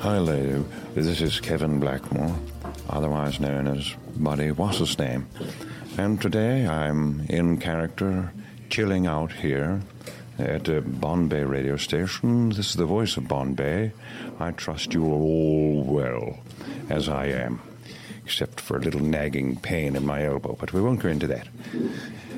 Hi, lady. This is Kevin Blackmore, otherwise known as Buddy What's-His-Name. And today I'm in character, chilling out here at a Bombay radio station. This is the voice of Bombay. I trust you are all well, as I am, except for a little nagging pain in my elbow, but we won't go into that.